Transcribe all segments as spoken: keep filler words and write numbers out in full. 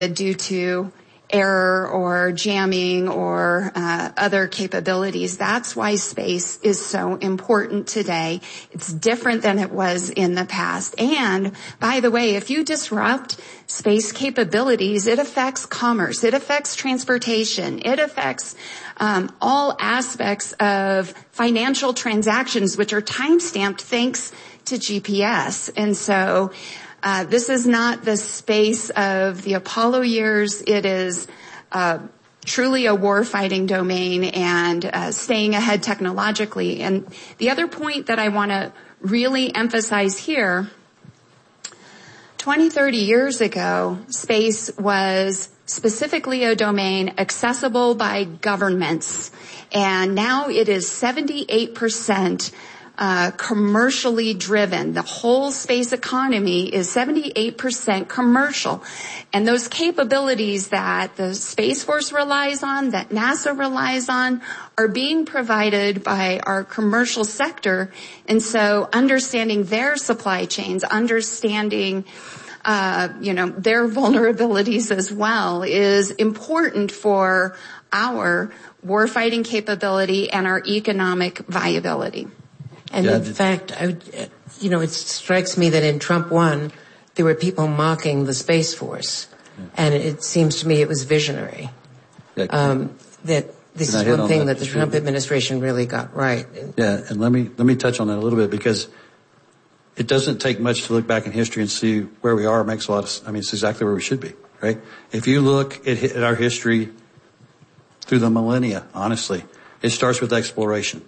due to error or jamming or uh, other capabilities. That's why space is so important today. It's different than it was in the past. And by the way, if you disrupt space capabilities, it affects commerce, it affects transportation, it affects um, all aspects of financial transactions, which are time-stamped thanks to G P S. And so Uh, this is not the space of the Apollo years. It is uh, truly a war-fighting domain and uh, staying ahead technologically. And the other point that I want to really emphasize here, twenty, thirty years ago, space was specifically a domain accessible by governments. And now it is seventy-eight percent Uh, commercially driven. The whole space economy is seventy-eight percent commercial. And those capabilities that the Space Force relies on, that NASA relies on, are being provided by our commercial sector. And so understanding their supply chains, understanding uh, you know, their vulnerabilities as well is important for our warfighting capability and our economic viability. And yeah, in fact, I, you know, it strikes me that in Trump one, there were people mocking the Space Force. Yeah. And it seems to me it was visionary. Yeah, um, that this is one thing that, that the Trump administration really got right. Yeah, and let me, let me touch on that a little bit, because it doesn't take much to look back in history and see where we are. It makes a lot of, I mean, it's exactly where we should be, right? If you look at, at our history through the millennia, honestly, it starts with exploration.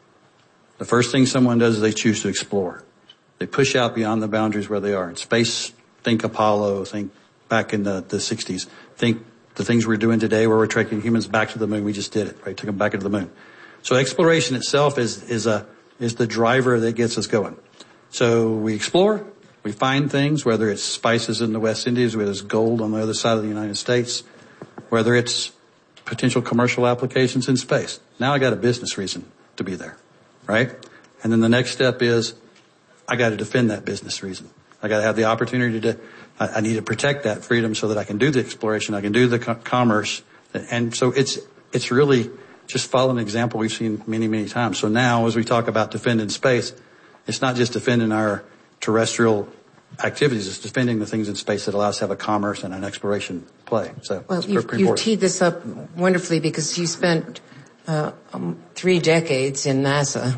The first thing someone does is they choose to explore. They push out beyond the boundaries where they are. In space, think Apollo, think back in the, the sixties. Think the things we're doing today where we're taking humans back to the moon. We just did it, right? Took them back into the moon. So exploration itself is, is a, is the driver that gets us going. So we explore, we find things, whether it's spices in the West Indies, whether it's gold on the other side of the United States, whether it's potential commercial applications in space. Now I got a business reason to be there. Right? And then the next step is I got to defend that business reason. I got to have the opportunity to, I, I need to protect that freedom so that I can do the exploration, I can do the co- commerce. And so it's, it's really just follow an example we've seen many, many times. So now as we talk about defending space, it's not just defending our terrestrial activities, it's defending the things in space that allow us to have a commerce and an exploration play. So well, you've, you've teed this up wonderfully, because you spent Uh, um, three decades in NASA,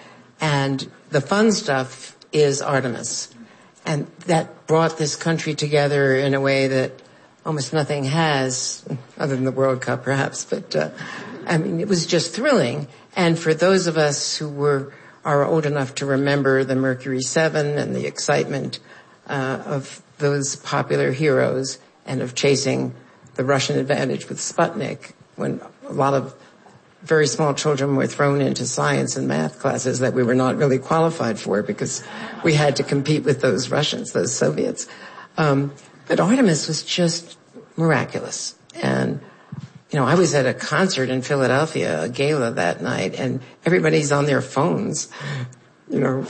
and the fun stuff is Artemis, and that brought this country together in a way that almost nothing has, other than the World Cup perhaps, but uh, I mean, it was just thrilling. And for those of us who were are old enough to remember the Mercury seven and the excitement uh, of those popular heroes, and of chasing the Russian advantage with Sputnik, when a lot of very small children were thrown into science and math classes that we were not really qualified for, because we had to compete with those Russians, those Soviets. Um, but Artemis was just miraculous. And, you know, I was at a concert in Philadelphia, a gala that night, and everybody's on their phones, you know,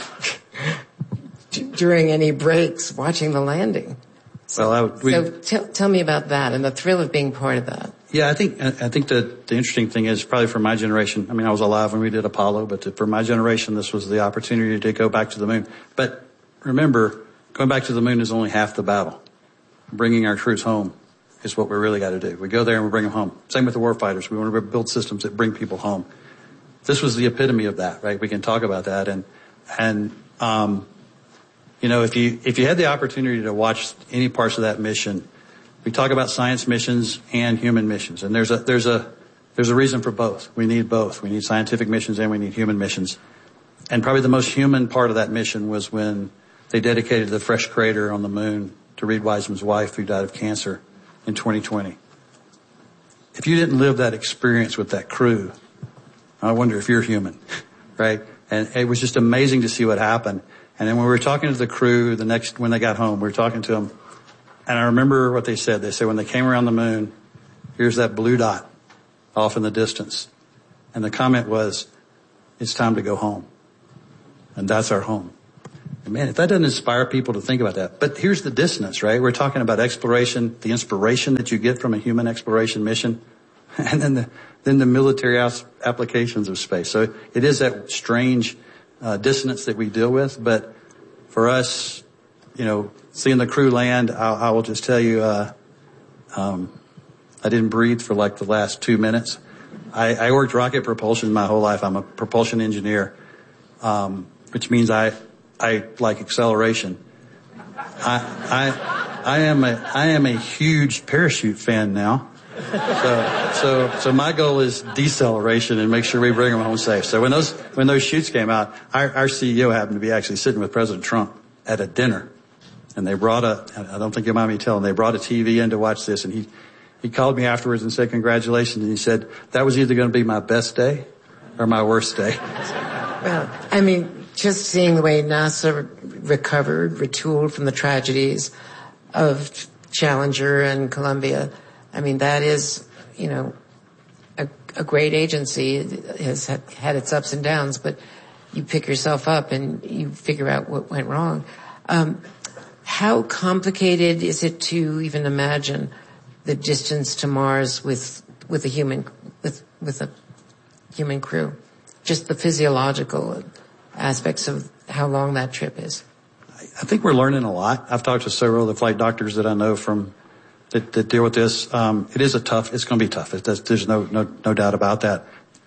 during any breaks, watching the landing. So, well, I would, we, so tell, tell me about that and the thrill of being part of that. Yeah, I think I think that the interesting thing is, probably for my generation, I mean, I was alive when we did Apollo, but to, for my generation, this was the opportunity to go back to the moon. But remember, going back to the moon is only half the battle. Bringing our troops home is what we really got to do. We go there and we bring them home. Same with the warfighters. We want to build systems that bring people home. This was the epitome of that, right? We can talk about that. And, and, um, you know, if you, if you had the opportunity to watch any parts of that mission, we talk about science missions and human missions, and there's a there's a there's a reason for both. We need both. We need scientific missions and we need human missions. And probably the most human part of that mission was when they dedicated the fresh crater on the moon to Reed Wiseman's wife, who died of cancer in twenty twenty. If you didn't live that experience with that crew, I wonder if you're human, right? And it was just amazing to see what happened. And then when we were talking to the crew the next when they got home, we were talking to them. And I remember what they said. They said when they came around the moon, here's that blue dot off in the distance. And the comment was, it's time to go home. And that's our home. man, if that doesn't inspire people to think about that. But here's the dissonance, right? We're talking about exploration, the inspiration that you get from a human exploration mission, and then the then the military applications of space. So it is that strange uh, dissonance that we deal with. But for us, you know, seeing the crew land, I, I will just tell you, uh, um, I didn't breathe for like the last two minutes. I, I worked rocket propulsion my whole life. I'm a propulsion engineer, um, which means I I like acceleration. I I I am a I am a huge parachute fan now. So, so, so my goal is deceleration and make sure we bring them home safe. So when those, when those chutes came out, our, our C E O happened to be actually sitting with President Trump at a dinner. And they brought a, I don't think you mind me telling, they brought a T V in to watch this. And he, he called me afterwards and said, congratulations. And he said, that was either going to be my best day or my worst day. Well, I mean, just seeing the way NASA recovered, retooled from the tragedies of Challenger and Columbia, I mean, that is, you know, a, a great agency. It has had its ups and downs, but you pick yourself up and you figure out what went wrong. Um, how complicated is it to even imagine the distance to Mars with with a human with with a human crew? Just the physiological aspects of how long that trip is. I think we're learning a lot. I've talked to several of the flight doctors that I know from that, that deal with this. Um, it is a tough, it's going to be tough. It does, there's no, no, no doubt about that.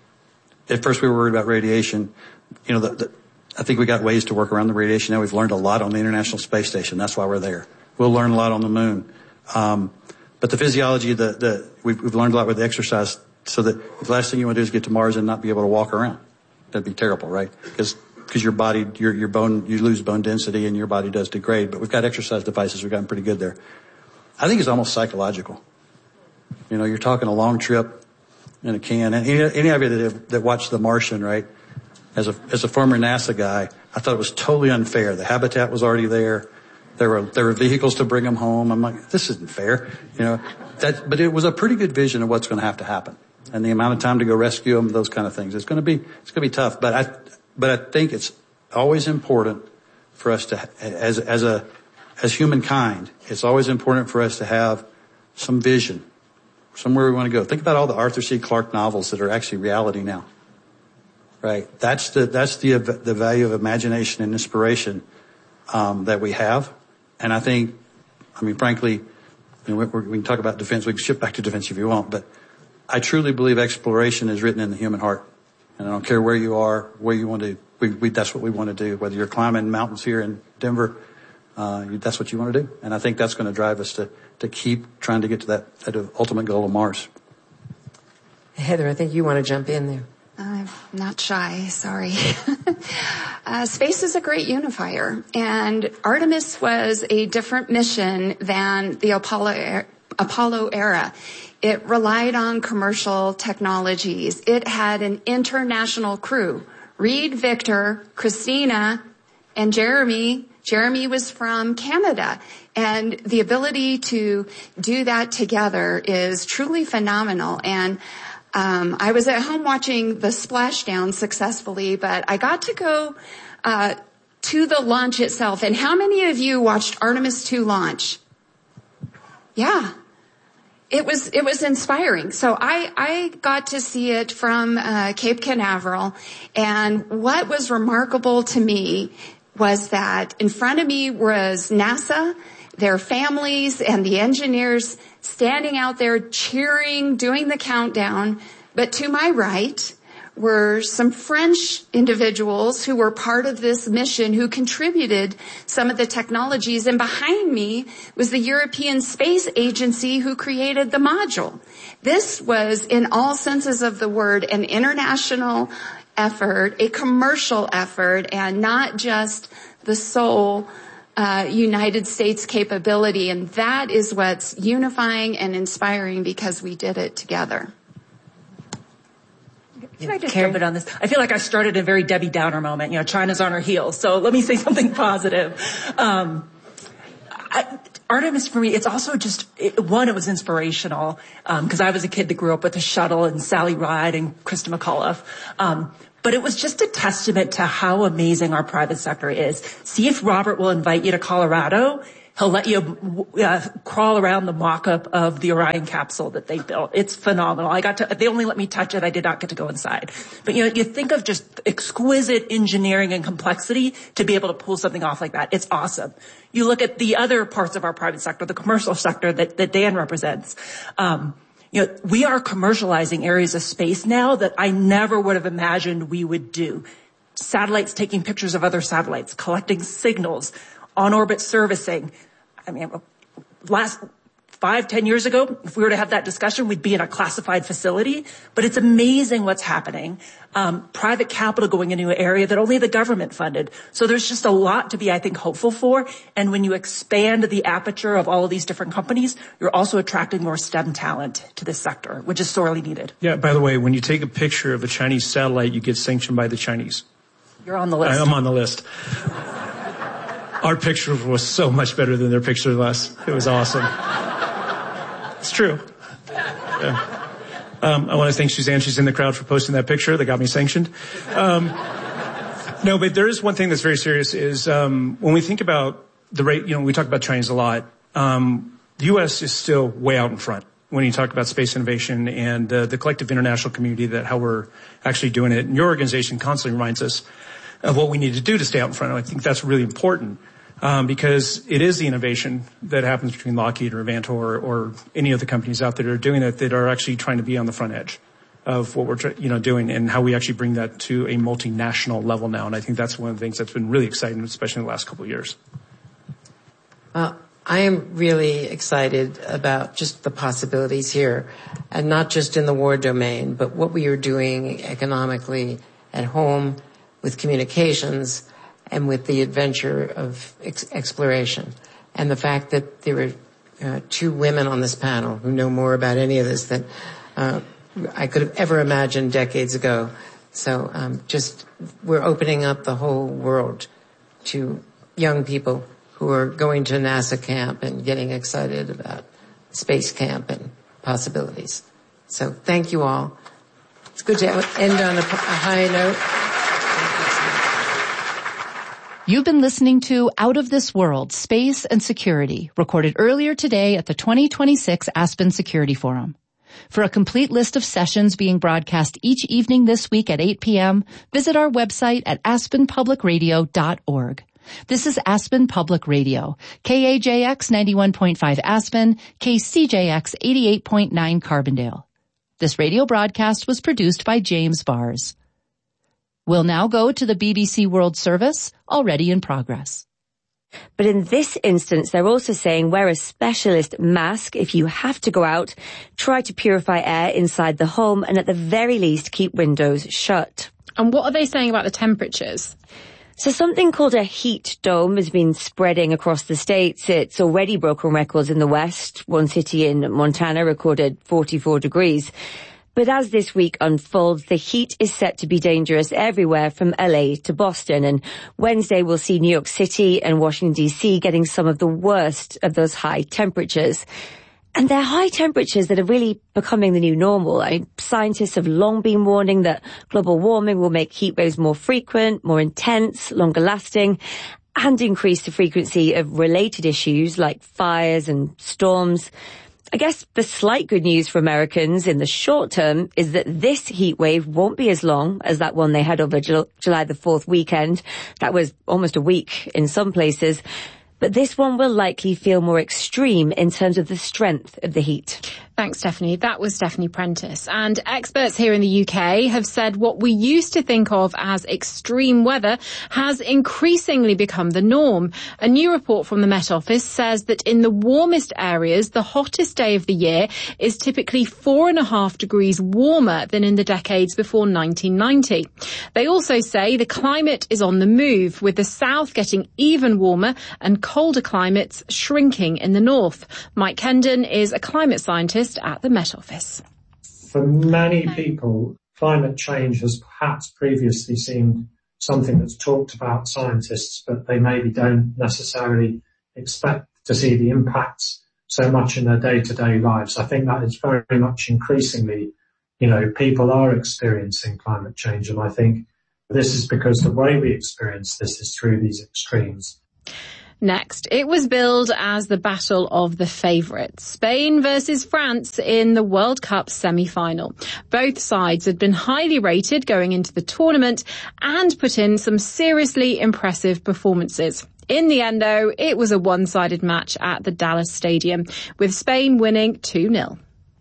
At first we were worried about radiation. You know, the, the, I think we got ways to work around the radiation. Now we've learned a lot on the International Space Station. That's why we're there. We'll learn a lot on the moon. Um, but the physiology, the, the, we've, we've learned a lot with the exercise so that the last thing you want to do is get to Mars and not be able to walk around. That'd be terrible, right? Because, because your body, your, your bone, you lose bone density and your body does degrade. But we've got exercise devices. We've gotten pretty good there. I think it's almost psychological. You know, you're talking a long trip in a can. And any, any of you that have, that watched The Martian, right? As a, as a former NASA guy, I thought it was totally unfair. The habitat was already there. There were, there were vehicles to bring them home. I'm like, this isn't fair. You know, that, but it was a pretty good vision of what's going to have to happen. And the amount of time to go rescue them, those kind of things. It's going to be, it's going to be tough. But I, but I think it's always important for us to, as, as a, as humankind, it's always important for us to have some vision, somewhere we want to go. Think about all the Arthur C. Clarke novels that are actually reality now. Right? That's the, that's the, the value of imagination and inspiration, um, that we have. And I think, I mean, frankly, you know, we, we can talk about defense. We can shift back to defense if you want, but I truly believe exploration is written in the human heart. And I don't care where you are, where you want to, we, we, that's what we want to do. Whether you're climbing mountains here in Denver, uh, that's what you want to do. And I think that's going to drive us to, to keep trying to get to that, that ultimate goal of Mars. Heather, I think you want to jump in there. I'm not shy, sorry. uh, space is a great unifier, and Artemis was a different mission than the Apollo, Apollo era. It relied on commercial technologies. It had an international crew. Reed, Victor, Christina, and Jeremy. Jeremy was from Canada. And the ability to do that together is truly phenomenal. And um, I was at home watching the splashdown successfully, but I got to go uh, to the launch itself. And how many of you watched Artemis two launch? Yeah. It was, it was inspiring. So I, I got to see it from, uh, Cape Canaveral. And what was remarkable to me was that in front of me was NASA, their families and the engineers standing out there cheering, doing the countdown. But to my right were some French individuals who were part of this mission who contributed some of the technologies. And behind me was the European Space Agency who created the module. This was, in all senses of the word, an international effort, a commercial effort, and not just the sole uh, United States capability. And that is what's unifying and inspiring because we did it together. Can I just jump in on this? I feel like I started a very Debbie Downer moment. You know, China's on her heels. So let me say something positive. Um, I, Artemis for me, it's also just, it, one, it was inspirational, um, cause I was a kid that grew up with the shuttle and Sally Ride and Krista McAuliffe. Um, but it was just a testament to how amazing our private sector is. See if Robert will invite you to Colorado. He'll let you uh, crawl around the mock-up of the Orion capsule that they built. It's phenomenal. I got to, they only let me touch it. I did not get to go inside. But you know, you think of just exquisite engineering and complexity to be able to pull something off like that. It's awesome. You look at the other parts of our private sector, the commercial sector that, that Dan represents. Um, you know, we are commercializing areas of space now that I never would have imagined we would do. Satellites taking pictures of other satellites, collecting signals, on-orbit servicing. I mean, last five, ten years ago, if we were to have that discussion, we'd be in a classified facility. But it's amazing what's happening. Um, private capital going into an area that only the government funded. So there's just a lot to be, I think, hopeful for. And when you expand the aperture of all of these different companies, you're also attracting more STEM talent to this sector, which is sorely needed. Yeah, by the way, when you take a picture of a Chinese satellite, you get sanctioned by the Chinese. You're on the list. I'm on the list. Our picture was so much better than their picture of us. It was awesome. It's true. Yeah. Um, I want to thank Suzanne. She's in the crowd for posting that picture. That got me sanctioned. Um, no, but there is one thing that's very serious is um, when we think about the rate, you know, we talk about Chinese a lot. Um, the U S is still way out in front when you talk about space innovation and uh, the collective international community, that how we're actually doing it. And your organization constantly reminds us of what we need to do to stay out in front. And I think that's really important. Um, because it is the innovation that happens between Lockheed or Avantor or, or any of the companies out there that are doing it that are actually trying to be on the front edge of what we're, you know, doing, and how we actually bring that to a multinational level now. And I think that's one of the things that's been really exciting, especially in the last couple of years. Well, I am really excited about just the possibilities here, and not just in the war domain, but what we are doing economically at home with communications and with the adventure of ex- exploration. And the fact that there were uh, two women on this panel who know more about any of this than uh, I could have ever imagined decades ago. So um, just we're opening up the whole world to young people who are going to NASA camp and getting excited about space camp and possibilities. So thank you all. It's good to end on a, a high note. You've been listening to Out of This World, Space and Security, recorded earlier today at the twenty twenty-six Aspen Security Forum. For a complete list of sessions being broadcast each evening this week at eight p.m., visit our website at aspen public radio dot org. This is Aspen Public Radio, K A J X ninety-one point five Aspen, K C J X eighty-eight point nine Carbondale. This radio broadcast was produced by James Bars. We'll now go to the B B C World Service, already in progress. But in this instance, they're also saying wear a specialist mask if you have to go out, try to purify air inside the home, and at the very least, keep windows shut. And what are they saying about the temperatures? So something called a heat dome has been spreading across the states. It's already broken records in the West. One city in Montana recorded forty-four degrees. But as this week unfolds, the heat is set to be dangerous everywhere from L A to Boston. And Wednesday we'll see New York City and Washington, D C getting some of the worst of those high temperatures. And they're high temperatures that are really becoming the new normal. I mean, scientists have long been warning that global warming will make heat waves more frequent, more intense, longer lasting, and increase the frequency of related issues like fires and storms. I guess the slight good news for Americans in the short term is that this heat wave won't be as long as that one they had over July the fourth weekend. That was almost a week in some places. But this one will likely feel more extreme in terms of the strength of the heat. Thanks, Stephanie. That was Stephanie Prentice. And experts here in the U K have said what we used to think of as extreme weather has increasingly become the norm. A new report from the Met Office says that in the warmest areas, the hottest day of the year is typically four and a half degrees warmer than in the decades before nineteen ninety. They also say the climate is on the move, with the south getting even warmer and colder climates shrinking in the north. Mike Kendon is a climate scientist at the Met Office. For many people, climate change has perhaps previously seemed something that's talked about scientists, but they maybe don't necessarily expect to see the impacts so much in their day-to-day lives. I think that is very much increasingly, you know, people are experiencing climate change, and I think this is because the way we experience this is through these extremes. Next, it was billed as the battle of the favourites, Spain versus France in the World Cup semi-final. Both sides had been highly rated going into the tournament and put in some seriously impressive performances. In the end, though, it was a one-sided match at the Dallas Stadium, with Spain winning two nil.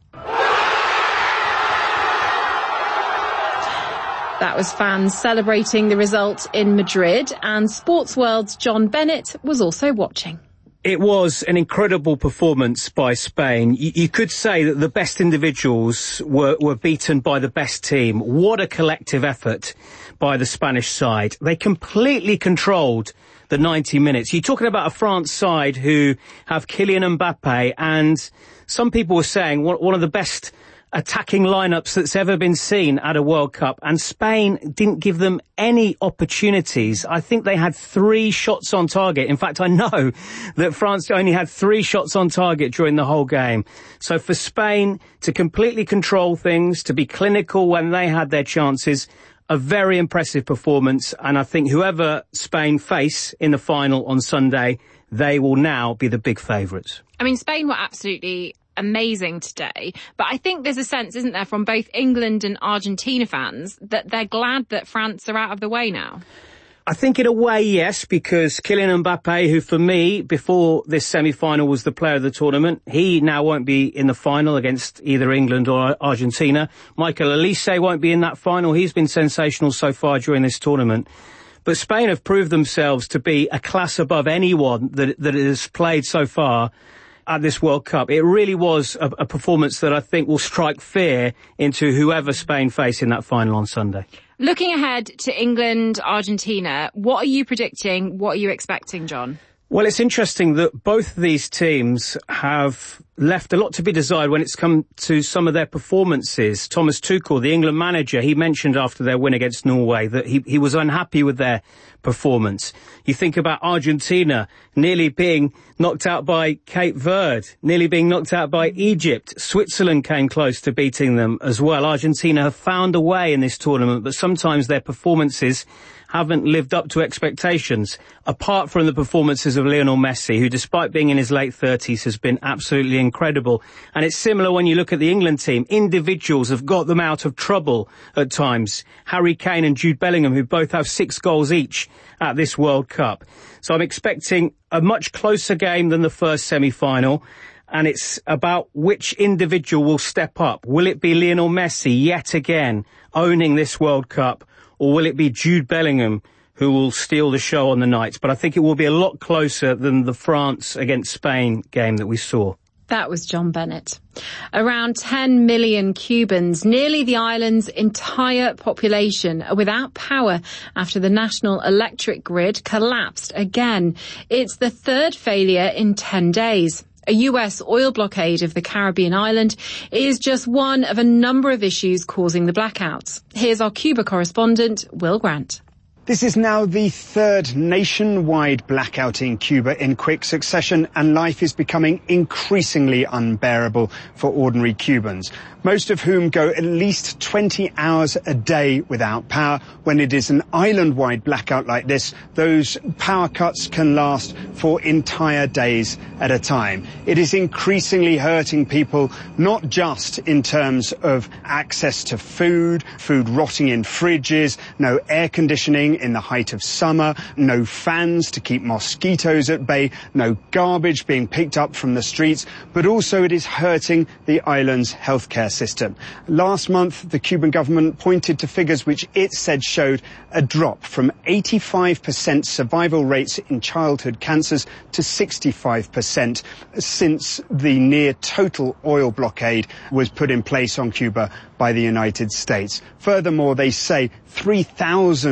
That was fans celebrating the result in Madrid, and Sports World's John Bennett was also watching. It was an incredible performance by Spain. You, you could say that the best individuals were, were beaten by the best team. What a collective effort by the Spanish side. They completely controlled the ninety minutes. You're talking about a France side who have Kylian Mbappe, and some people were saying one of the best attacking lineups that's ever been seen at a World Cup, and Spain didn't give them any opportunities. I think they had three shots on target. In fact, I know that France only had three shots on target during the whole game. So for Spain to completely control things, to be clinical when they had their chances, a very impressive performance, and I think whoever Spain face in the final on Sunday, they will now be the big favourites. I mean, Spain were absolutely amazing today, but I think there's a sense, isn't there, from both England and Argentina fans that they're glad that France are out of the way now? I think in a way, yes, because Kylian Mbappe, who for me, before this semi-final was the player of the tournament, he now won't be in the final against either England or Argentina. Michael Olise won't be in that final. He's been sensational so far during this tournament. But Spain have proved themselves to be a class above anyone that, that has played so far at this World Cup. It really was a, a performance that I think will strike fear into whoever Spain face in that final on Sunday. Looking ahead to England, Argentina, what are you predicting? What are you expecting, John? Well, it's interesting that both of these teams have left a lot to be desired when it's come to some of their performances. Thomas Tuchel, the England manager, he mentioned after their win against Norway that he, he was unhappy with their performance. You think about Argentina nearly being knocked out by Cape Verde, nearly being knocked out by Egypt. Switzerland came close to beating them as well. Argentina have found a way in this tournament, but sometimes their performances haven't lived up to expectations, apart from the performances of Lionel Messi, who despite being in his late thirties has been absolutely incredible. And it's similar when you look at the England team. Individuals have got them out of trouble at times. Harry Kane and Jude Bellingham, who both have six goals each at this World Cup. So I'm expecting a much closer game than the first semi-final. And it's about which individual will step up. Will it be Lionel Messi yet again owning this World Cup? Or will it be Jude Bellingham who will steal the show on the night? But I think it will be a lot closer than the France against Spain game that we saw. That was John Bennett. Around ten million Cubans, nearly the island's entire population, are without power after the national electric grid collapsed again. It's the third failure in ten days. A U S oil blockade of the Caribbean island is just one of a number of issues causing the blackouts. Here's our Cuba correspondent, Will Grant. This is now the third nationwide blackout in Cuba in quick succession, and life is becoming increasingly unbearable for ordinary Cubans, most of whom go at least twenty hours a day without power. When it is an island-wide blackout like this, those power cuts can last for entire days at a time. It is increasingly hurting people, not just in terms of access to food, food rotting in fridges, no air conditioning in the height of summer, no fans to keep mosquitoes at bay, no garbage being picked up from the streets, but also it is hurting the island's healthcare system. Last month, the Cuban government pointed to figures which it said showed a drop from eighty-five percent survival rates in childhood cancers to sixty-five percent since the near total oil blockade was put in place on Cuba by the United States. Furthermore, they say three thousand Cubans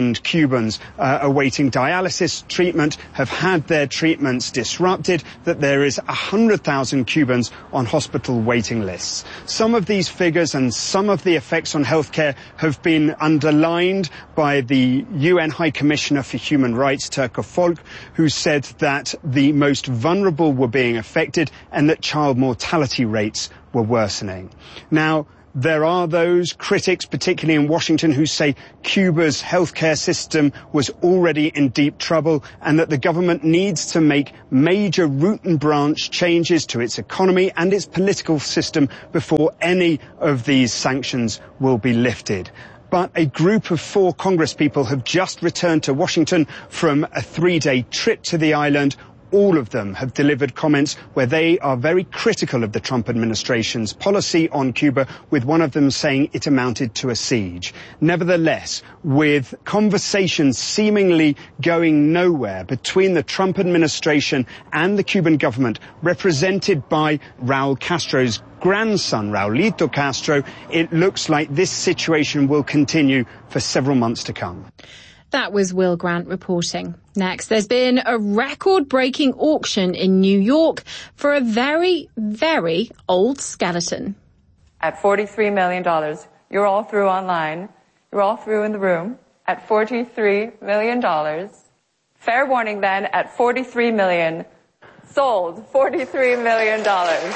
Cubans uh, awaiting dialysis treatment have had their treatments disrupted, that there is one hundred thousand Cubans on hospital waiting lists. Some of these figures and some of the effects on healthcare have been underlined by the U N High Commissioner for Human Rights, Turco Folk, who said that the most vulnerable were being affected and that child mortality rates were worsening. Now, there are those critics, particularly in Washington, who say Cuba's healthcare system was already in deep trouble and that the government needs to make major root and branch changes to its economy and its political system before any of these sanctions will be lifted. But a group of four congresspeople have just returned to Washington from a three-day trip to the island. All of them have delivered comments where they are very critical of the Trump administration's policy on Cuba, with one of them saying it amounted to a siege. Nevertheless, with conversations seemingly going nowhere between the Trump administration and the Cuban government, represented by Raul Castro's grandson, Raulito Castro, it looks like this situation will continue for several months to come. That was Will Grant reporting. Next, there's been a record-breaking auction in New York for a very, very old skeleton. At forty-three million dollars. You're all through online. You're all through in the room. At forty-three million dollars. Fair warning then, at forty-three million dollars. Sold. forty-three million dollars.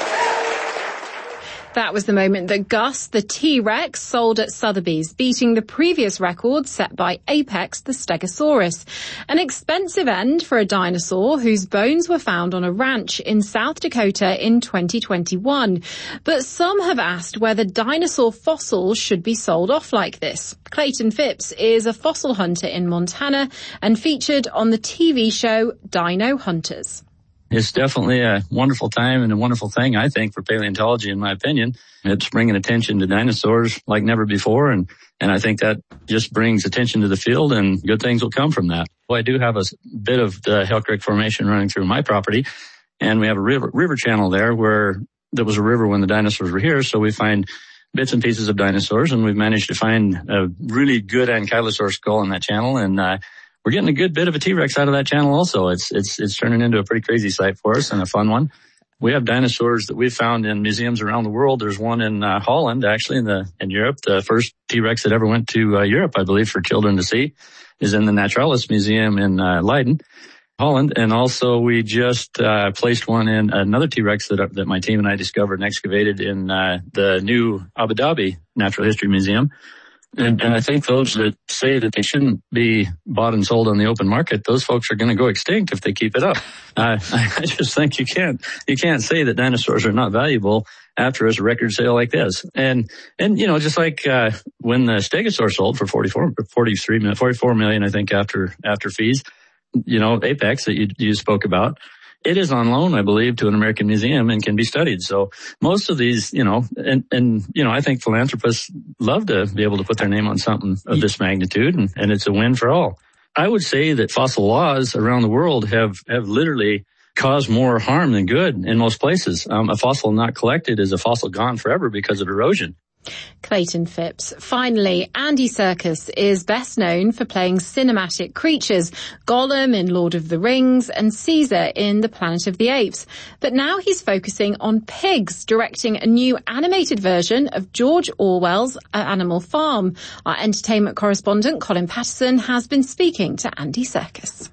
That was the moment that Gus, the T-Rex, sold at Sotheby's, beating the previous record set by Apex, the Stegosaurus. An expensive end for a dinosaur whose bones were found on a ranch in South Dakota in twenty twenty-one. But some have asked whether dinosaur fossils should be sold off like this. Clayton Phipps is a fossil hunter in Montana and featured on the T V show Dino Hunters. It's definitely a wonderful time and a wonderful thing, I think, for paleontology, in my opinion. It's bringing attention to dinosaurs like never before, and, and I think that just brings attention to the field, and good things will come from that. Well, I do have a bit of the Hell Creek Formation running through my property, and we have a river, river channel there where there was a river when the dinosaurs were here, so we find bits and pieces of dinosaurs, and we've managed to find a really good ankylosaur skull in that channel, and uh we're getting a good bit of a T-Rex out of that channel also. It's, it's, it's turning into a pretty crazy sight for us and a fun one. We have dinosaurs that we've found in museums around the world. There's one in uh, Holland, actually, in the, in Europe. The first T-Rex that ever went to uh, Europe, I believe, for children to see is in the Naturalis Museum in uh, Leiden, Holland. And also we just uh, placed one in another T-Rex that, that my team and I discovered and excavated in uh, the new Abu Dhabi Natural History Museum. And, and I think those that say that they shouldn't be bought and sold on the open market, those folks are going to go extinct if they keep it up. Uh, I just think you can't, you can't say that dinosaurs are not valuable after a record sale like this. And, and, you know, just like, uh, when the Stegosaur sold for forty-four, forty-three, forty-four million, I think, after, after fees, you know, Apex that you, you spoke about. It is on loan, I believe, to an American museum and can be studied. So most of these, you know, and, and, you know, I think philanthropists love to be able to put their name on something of this magnitude, and, and it's a win for all. I would say that fossil laws around the world have, have literally caused more harm than good in most places. Um, a fossil not collected is a fossil gone forever because of erosion. Clayton Phipps. Finally, Andy Serkis is best known for playing cinematic creatures, Gollum in Lord of the Rings and Caesar in The Planet of the Apes. But now he's focusing on pigs, directing a new animated version of George Orwell's Animal Farm. Our entertainment correspondent, Colin Patterson, has been speaking to Andy Serkis.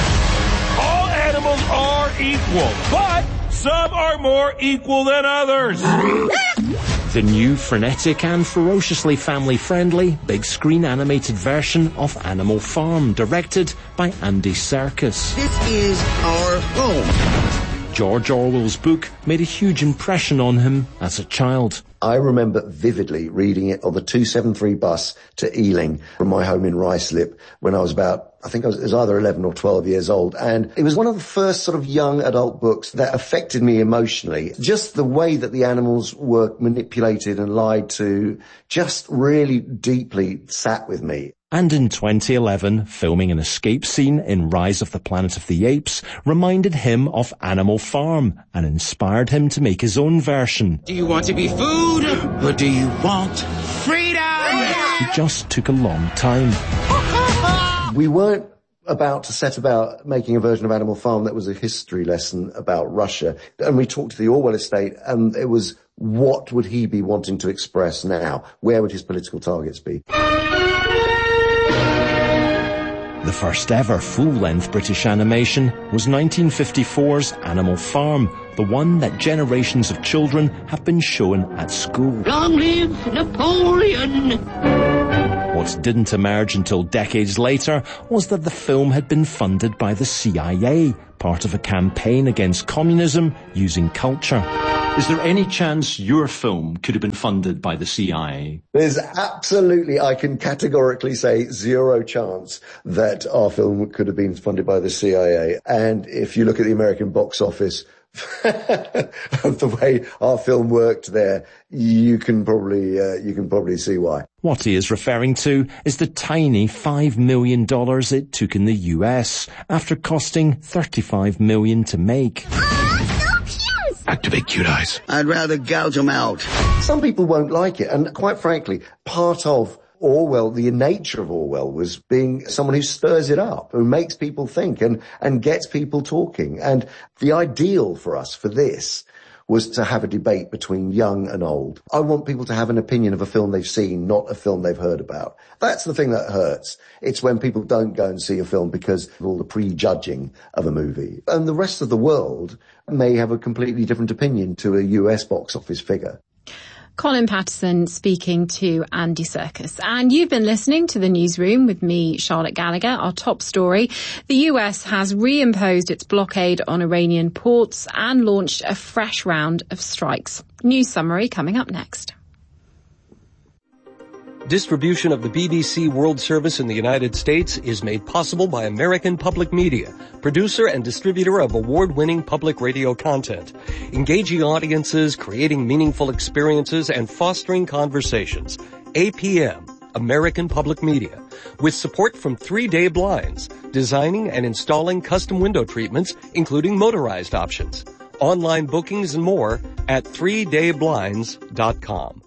All animals are equal, but some are more equal than others. The new frenetic and ferociously family-friendly big-screen animated version of Animal Farm, directed by Andy Serkis. This is our home. George Orwell's book made a huge impression on him as a child. I remember vividly reading it on the two seventy-three bus to Ealing from my home in Ruislip when I was about, I think I was, it was either eleven or twelve years old. And it was one of the first sort of young adult books that affected me emotionally. Just the way that the animals were manipulated and lied to just really deeply sat with me. And in twenty eleven, filming an escape scene in Rise of the Planet of the Apes reminded him of Animal Farm and inspired him to make his own version. Do you want to be food or do you want freedom? It just took a long time. We weren't about to set about making a version of Animal Farm that was a history lesson about Russia. And we talked to the Orwell estate, and it was, what would he be wanting to express now? Where would his political targets be? The first ever full-length British animation was nineteen fifty-four's Animal Farm, the one that generations of children have been shown at school. Long live Napoleon! What didn't emerge until decades later was that the film had been funded by the C I A, part of a campaign against communism using culture. Is there any chance your film could have been funded by the C I A? There's absolutely, I can categorically say, zero chance that our film could have been funded by the C I A. And if you look at the American box office, of the way our film worked there, you can probably uh, you can probably see why. What he is referring to is the tiny five million dollars it took in the U S after costing thirty-five million dollars to make. Activate cute eyes. I'd rather gouge them out. Some people won't like it, and quite frankly, part of Orwell, the nature of Orwell, was being someone who stirs it up, who makes people think and, and gets people talking. And the ideal for us for this was to have a debate between young and old. I want people to have an opinion of a film they've seen, not a film they've heard about. That's the thing that hurts. It's when people don't go and see a film because of all the prejudging of a movie. And the rest of the world may have a completely different opinion to a U S box office figure. Colin Patterson speaking to Andy Serkis. And you've been listening to The Newsroom with me, Charlotte Gallagher. Our top story: the U S has reimposed its blockade on Iranian ports and launched a fresh round of strikes. News summary coming up next. Distribution of the B B C World Service in the United States is made possible by American Public Media, producer and distributor of award-winning public radio content, engaging audiences, creating meaningful experiences, and fostering conversations. A P M, American Public Media, with support from Three Day Blinds, designing and installing custom window treatments, including motorized options. Online bookings and more at three day blinds dot com.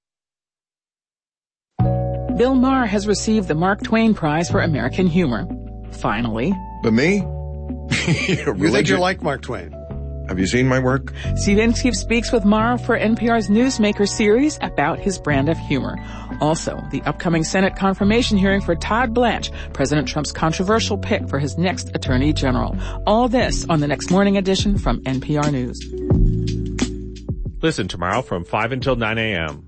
Bill Maher has received the Mark Twain Prize for American Humor. Finally. But me? You think you like Mark Twain? Have you seen my work? Steve Inskeep speaks with Maher for N P R's Newsmaker series about his brand of humor. Also, the upcoming Senate confirmation hearing for Todd Blanche, President Trump's controversial pick for his next Attorney General. All this on the next morning edition from N P R News. Listen tomorrow from five until nine a.m.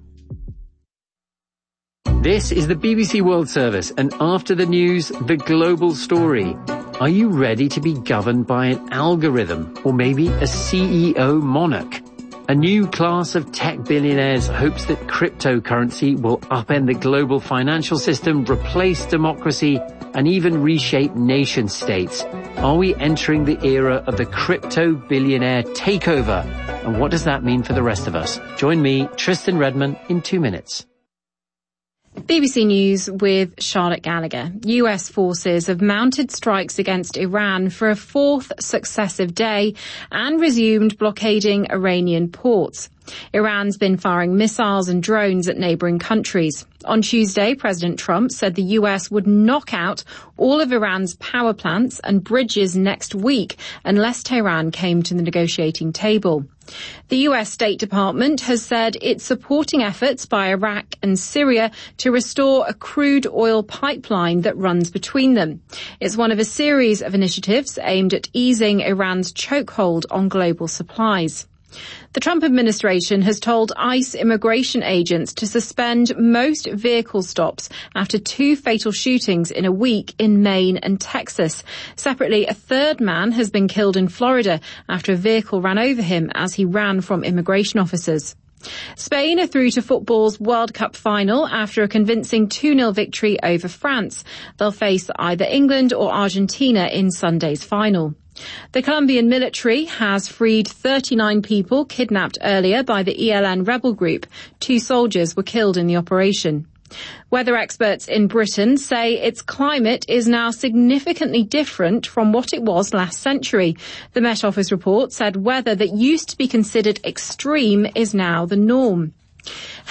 This is the B B C World Service, and after the news, the global story. Are you ready to be governed by an algorithm, or maybe a C E O monarch? A new class of tech billionaires hopes that cryptocurrency will upend the global financial system, replace democracy, and even reshape nation states. Are we entering the era of the crypto billionaire takeover? And what does that mean for the rest of us? Join me, Tristan Redman, in two minutes. B B C News with Charlotte Gallagher. U S forces have mounted strikes against Iran for a fourth successive day and resumed blockading Iranian ports. Iran's been firing missiles and drones at neighbouring countries. On Tuesday, President Trump said the U S would knock out all of Iran's power plants and bridges next week unless Tehran came to the negotiating table. The U S State Department has said it's supporting efforts by Iraq and Syria to restore a crude oil pipeline that runs between them. It's one of a series of initiatives aimed at easing Iran's chokehold on global supplies. The Trump administration has told ICE immigration agents to suspend most vehicle stops after two fatal shootings in a week in Maine and Texas. Separately, a third man has been killed in Florida after a vehicle ran over him as he ran from immigration officers. Spain are through to football's World Cup final after a convincing two nil victory over France. They'll face either England or Argentina in Sunday's final. The Colombian military has freed thirty-nine people kidnapped earlier by the E L N rebel group. Two soldiers were killed in the operation. Weather experts in Britain say its climate is now significantly different from what it was last century. The Met Office report said weather that used to be considered extreme is now the norm.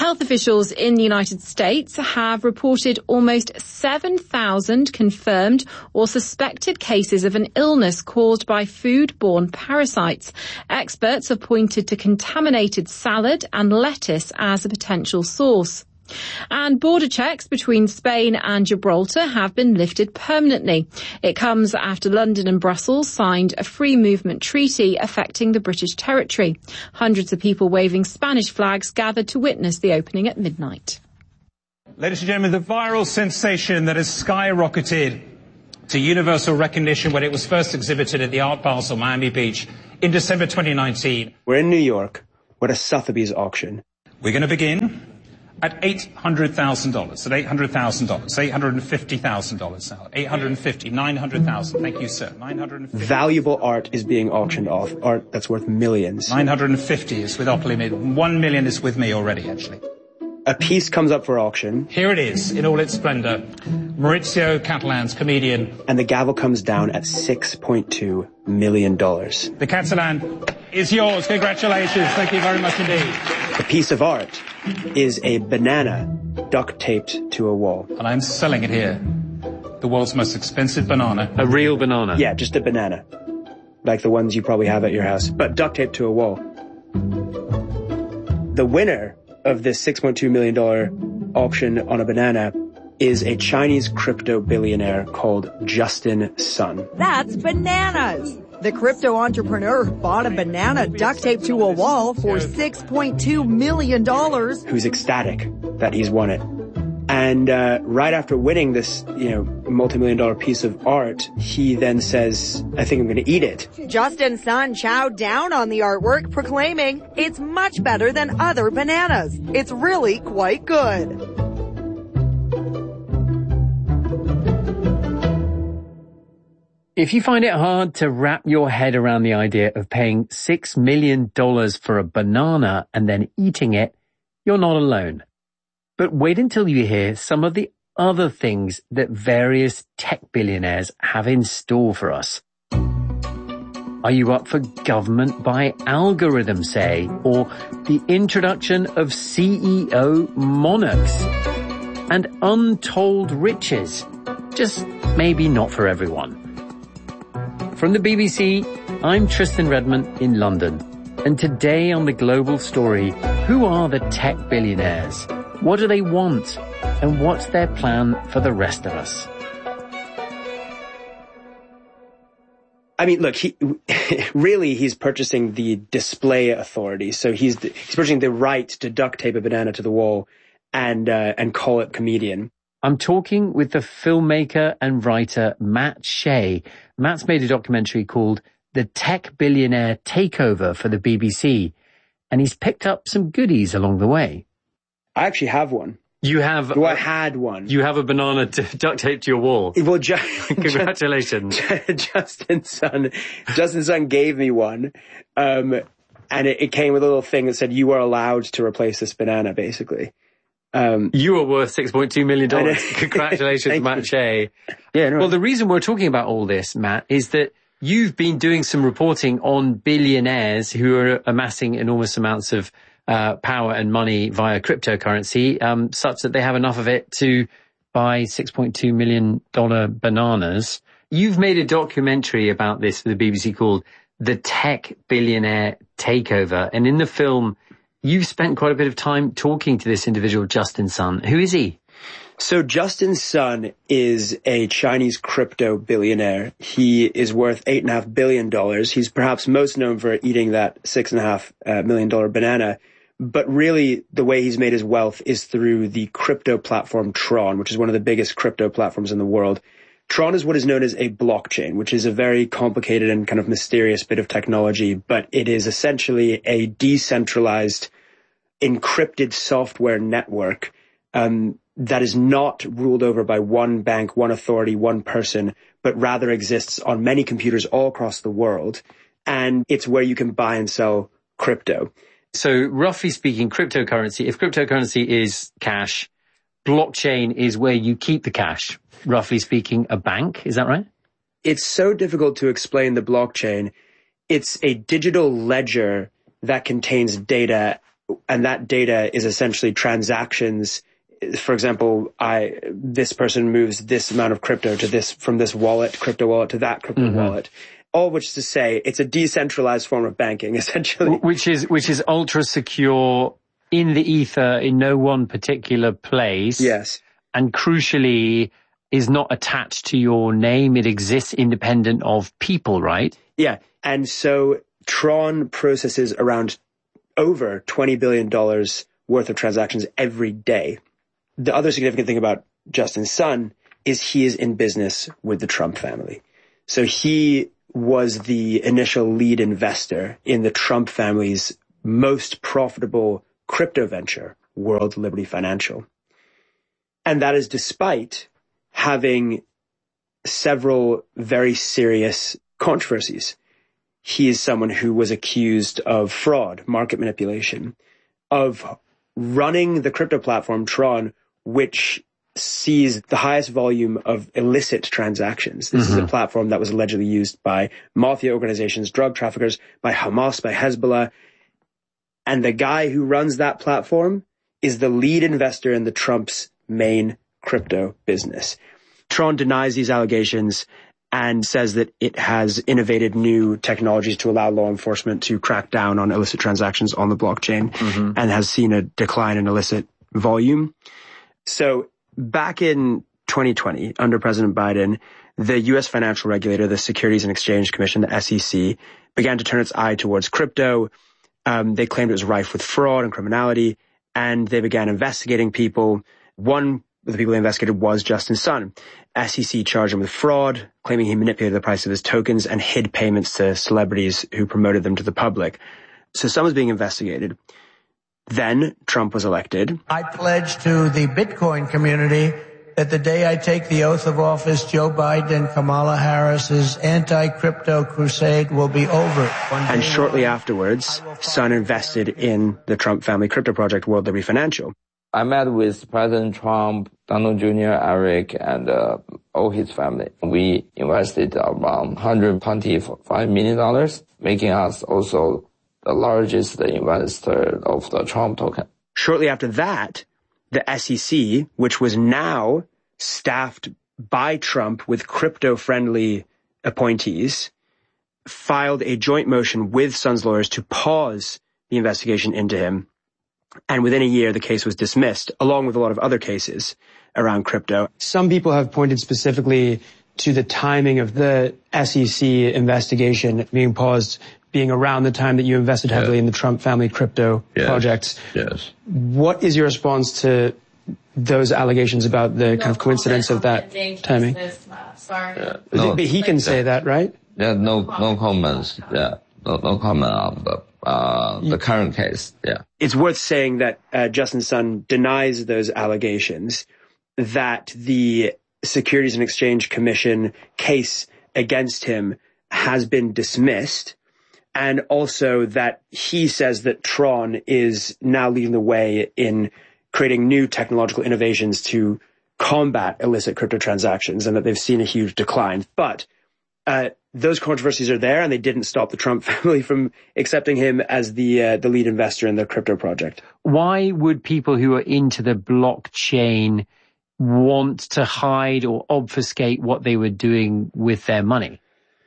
Health officials in the United States have reported almost seven thousand confirmed or suspected cases of an illness caused by food-borne parasites. Experts have pointed to contaminated salad and lettuce as a potential source. And border checks between Spain and Gibraltar have been lifted permanently. It comes after London and Brussels signed a free movement treaty affecting the British territory. Hundreds of people waving Spanish flags gathered to witness the opening at midnight. Ladies and gentlemen, the viral sensation that has skyrocketed to universal recognition when it was first exhibited at the Art Basel, Miami Beach in December twenty nineteen. We're in New York. We're at a Sotheby's auction. We're going to begin at eight hundred thousand dollars, at eight hundred thousand dollars, eight hundred fifty thousand dollars now, eight hundred fifty, nine hundred thousand. Thank you, sir. nine hundred fifty. Valuable art is being auctioned off, art that's worth millions. nine hundred fifty is with Oplimid. One million is with me already, actually. A piece comes up for auction. Here it is, in all its splendor. Maurizio Catalan's comedian. And the gavel comes down at six point two million dollars. The Catalan is yours. Congratulations. Thank you very much indeed. The piece of art is a banana duct taped to a wall. And I'm selling it here. The world's most expensive banana. A real banana? Yeah, just a banana. Like the ones you probably have at your house, but duct taped to a wall. The winner of this six point two million dollars auction on a banana is a Chinese crypto billionaire called Justin Sun. That's bananas! The crypto entrepreneur bought a banana duct taped to a wall for six point two million dollars. Who's ecstatic that he's won it. And uh, right after winning this, you know, multi-million dollar piece of art, he then says, I think I'm going to eat it. Justin Sun chowed down on the artwork, proclaiming, it's much better than other bananas. It's really quite good. If you find it hard to wrap your head around the idea of paying six million dollars for a banana and then eating it, you're not alone. But wait until you hear some of the other things that various tech billionaires have in store for us. Are you up for government by algorithm, say, or the introduction of C E O monarchs and untold riches? Just maybe not for everyone. From the B B C, I'm Tristan Redmond in London. And today on The Global Story, who are the tech billionaires? What do they want? And what's their plan for the rest of us? I mean, look, he really he's purchasing the display authority. So he's the, he's purchasing the right to duct tape a banana to the wall and uh, and call it comedian. I'm talking with the filmmaker and writer Matt Shea. Matt's made a documentary called The Tech Billionaire Takeover for the B B C, and he's picked up some goodies along the way. I actually have one. You have? Well, I had one. You have a banana to duct taped to your wall. Well, ju- congratulations, Justin Sun. Justin Sun gave me one, um, and it, it came with a little thing that said you are allowed to replace this banana, basically. Um, you are worth six point two million dollars. Congratulations, Matt Shea. Yeah. No, well, the reason we're talking about all this, Matt, is that you've been doing some reporting on billionaires who are amassing enormous amounts of uh, power and money via cryptocurrency, um, such that they have enough of it to buy six point two million dollars bananas. You've made a documentary about this for the B B C called The Tech Billionaire Takeover. And in the film, you've spent quite a bit of time talking to this individual, Justin Sun. Who is he? So Justin Sun is a Chinese crypto billionaire. He is worth eight and a half billion dollars. He's perhaps most known for eating that six and a half uh, million dollar banana. But really, the way he's made his wealth is through the crypto platform Tron, which is one of the biggest crypto platforms in the world. Tron is what is known as a blockchain, which is a very complicated and kind of mysterious bit of technology, but it is essentially a decentralized, encrypted software network um, that is not ruled over by one bank, one authority, one person, but rather exists on many computers all across the world. And it's where you can buy and sell crypto. So roughly speaking, cryptocurrency, if cryptocurrency is cash, blockchain is where you keep the cash. Roughly speaking, a bank. Is that right? It's so difficult to explain the blockchain. It's a digital ledger that contains data And that data is essentially transactions. For example, I, this person moves this amount of crypto to this, from this wallet, crypto wallet to that crypto mm-hmm. wallet. All which is to say, it's a decentralized form of banking, essentially. Which is, which is ultra secure in the ether in no one particular place. Yes. And crucially is not attached to your name. It exists independent of people, right? Yeah. And so Tron processes around over twenty billion dollars worth of transactions every day. The other significant thing about Justin Sun is he is in business with the Trump family. So he was the initial lead investor in the Trump family's most profitable crypto venture, World Liberty Financial. And that is despite having several very serious controversies. He is someone who was accused of fraud, market manipulation, of running the crypto platform Tron, which sees the highest volume of illicit transactions. This mm-hmm. is a platform that was allegedly used by mafia organizations, drug traffickers, by Hamas, by Hezbollah. And the guy who runs that platform is the lead investor in the Trump's main crypto business. Tron denies these allegations and says that it has innovated new technologies to allow law enforcement to crack down on illicit transactions on the blockchain mm-hmm. and has seen a decline in illicit volume. So back in twenty twenty, under President Biden, the U S financial regulator, the Securities and Exchange Commission, the S E C, began to turn its eye towards crypto. Um, they claimed it was rife with fraud and criminality, and they began investigating people. One of the people they investigated was Justin Sun. S E C charged him with fraud, claiming he manipulated the price of his tokens and hid payments to celebrities who promoted them to the public. So Sun was being investigated. Then Trump was elected. I pledge to the Bitcoin community that the day I take the oath of office, Joe Biden and Kamala Harris's anti-crypto crusade will be over. And shortly afterwards, Sun invested in the Trump family crypto project, World Liberty Financial. I met with President Trump, Donald Junior, Eric, and uh, all his family. We invested around one hundred twenty-five million dollars, making us also the largest investor of the Trump token. Shortly after that, the S E C, which was now staffed by Trump with crypto-friendly appointees, filed a joint motion with Sun's lawyers to pause the investigation into him. And within a year, the case was dismissed, along with a lot of other cases around crypto. Some people have pointed specifically to the timing of the S E C investigation being paused, being around the time that you invested heavily yeah. in the Trump family crypto yes. projects. Yes. What is your response to those allegations about the no kind of coincidence of that timing? Sorry. Yeah. No, but he can say yeah. that, right? Yeah, no, no comments. Yeah, no, no comment on the, uh, the current case. Yeah. It's worth saying that uh, Justin Sun denies those allegations, that the Securities and Exchange Commission case against him has been dismissed, and also that he says that Tron is now leading the way in creating new technological innovations to combat illicit crypto transactions, and that they've seen a huge decline. But uh, those controversies are there, and they didn't stop the Trump family from accepting him as the uh, the lead investor in the crypto project. Why would people who are into the blockchain want to hide or obfuscate what they were doing with their money?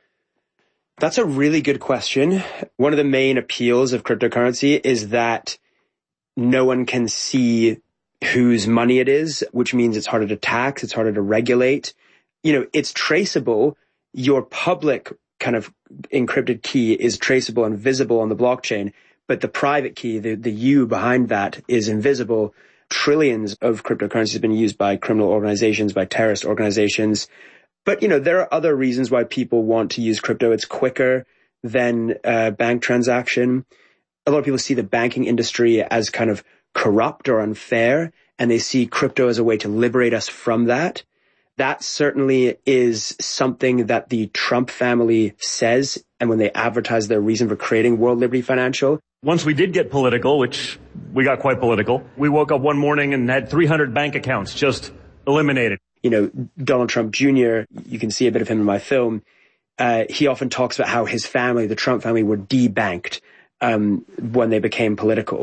That's a really good question. One of the main appeals of cryptocurrency is that no one can see whose money it is, which means it's harder to tax, it's harder to regulate. You know, it's traceable. Your public kind of encrypted key is traceable and visible on the blockchain, but the private key, the, the you behind that, is invisible. Trillions of cryptocurrencies have been used by criminal organizations, by terrorist organizations. But, you know, there are other reasons why people want to use crypto. It's quicker than a bank transaction. A lot of people see the banking industry as kind of corrupt or unfair, and they see crypto as a way to liberate us from that. That certainly is something that the Trump family says, and when they advertise their reason for creating World Liberty Financial. Once we did get political, which we got quite political, we woke up one morning and had three hundred bank accounts just eliminated. You know, Donald Trump Junior, you can see a bit of him in my film. Uh, he often talks about how his family, the Trump family, were debanked um, when they became political.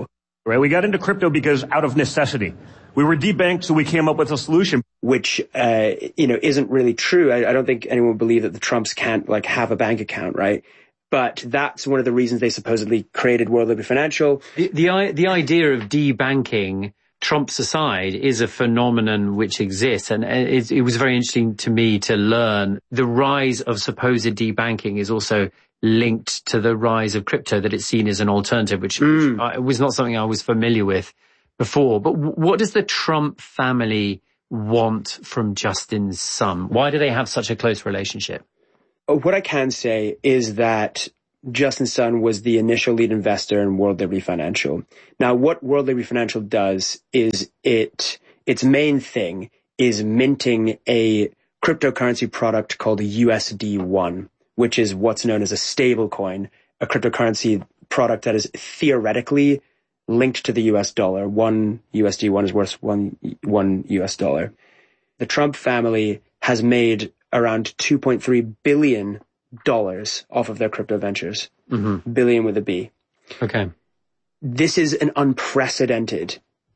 Right? We got into crypto because out of necessity. We were debanked, so we came up with a solution. Which, uh, you know, isn't really true. I, I don't think anyone would believe that the Trumps can't, like, have a bank account, right? But that's one of the reasons they supposedly created World Liberty Financial. The, the, the idea of debanking, Trump's aside, is a phenomenon which exists. And it, it was very interesting to me to learn the rise of supposed debanking is also linked to the rise of crypto, that it's seen as an alternative, which, mm. which was not something I was familiar with before. But what does the Trump family want from Justin's son? Why do they have such a close relationship? What I can say is that Justin's son was the initial lead investor in World Liberty Financial. Now, what World Liberty Financial does is it, its main thing is minting a cryptocurrency product called U S D one, which is what's known as a stable coin, a cryptocurrency product that is theoretically linked to the U S dollar. One U S D one is worth one, one U S dollar. The Trump family has made around two point three billion dollars off of their crypto ventures. Mm-hmm. Billion with a B. Okay. This is an unprecedented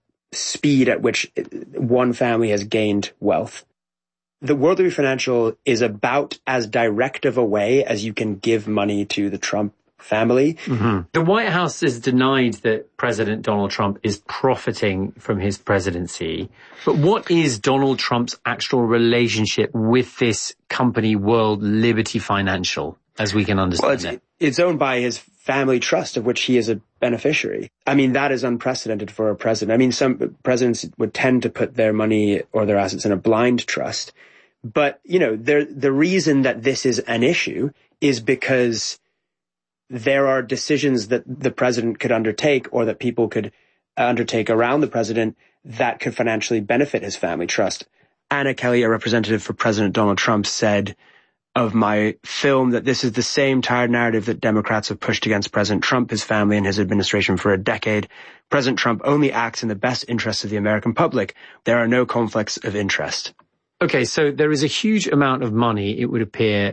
speed at which one family has gained wealth. The World Liberty Financial is about as direct of a way as you can give money to the Trump family. Mm-hmm. The White House has denied that President Donald Trump is profiting from his presidency. But what is Donald Trump's actual relationship with this company, World Liberty Financial, as we can understand well, it's, it? It's owned by his family trust, of which he is a beneficiary. I mean, that is unprecedented for a president. I mean, some presidents would tend to put their money or their assets in a blind trust. But, you know, the reason that this is an issue is because there are decisions that the president could undertake or that people could undertake around the president that could financially benefit his family trust. Anna Kelly, a representative for President Donald Trump, said of my film that this is the same tired narrative that Democrats have pushed against President Trump, his family, and his administration for a decade. President Trump only acts in the best interests of the American public. There are no conflicts of interest. Okay, so there is a huge amount of money, it would appear,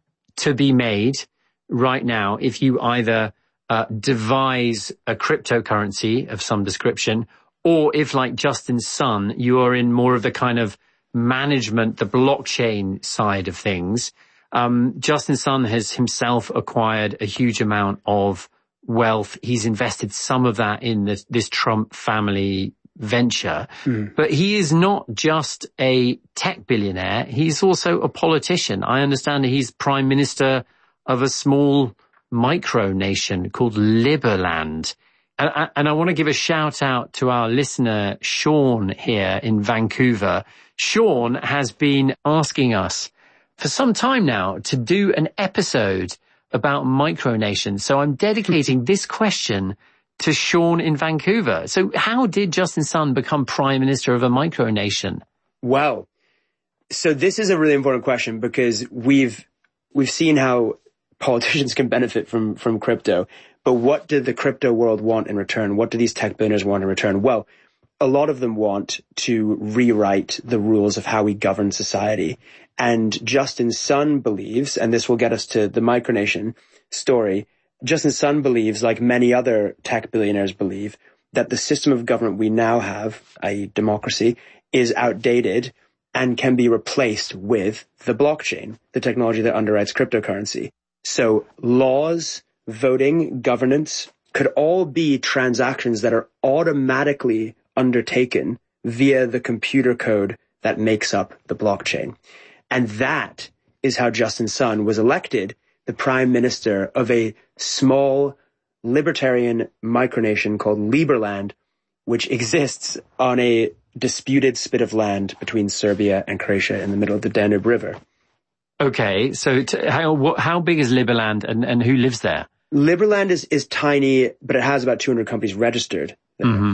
to be made right now if you either uh, devise a cryptocurrency of some description, or if, like Justin's son, you are in more of the kind of management, the blockchain side of things. Um, Justin's son has himself acquired a huge amount of wealth. He's invested some of that in this, this Trump family venture. Mm. But he is not just a tech billionaire. He's also a politician. I understand that he's prime minister of a small micronation called Liberland. And, and I want to give a shout out to our listener, Sean, here in Vancouver. Sean has been asking us for some time now to do an episode about micronations. So I'm dedicating this question to Sean in Vancouver. So how did Justin's son become prime minister of a micronation? Well, so this is a really important question because we've, we've seen how politicians can benefit from, from crypto. But what did the crypto world want in return? What do these tech billionaires want in return? Well, a lot of them want to rewrite the rules of how we govern society. And Justin's son believes, and this will get us to the micronation story, Justin's son believes, like many other tech billionaires believe, that the system of government we now have, that is democracy, is outdated and can be replaced with the blockchain, the technology that underwrites cryptocurrency. So laws, voting, governance could all be transactions that are automatically undertaken via the computer code that makes up the blockchain. And that is how Justin's son was elected the prime minister of a small libertarian micronation called Liberland, which exists on a disputed spit of land between Serbia and Croatia in the middle of the Danube River. Okay, so t- how what, how big is Liberland and, and who lives there? Liberland is, is tiny, but it has about two hundred companies registered there. Mm-hmm.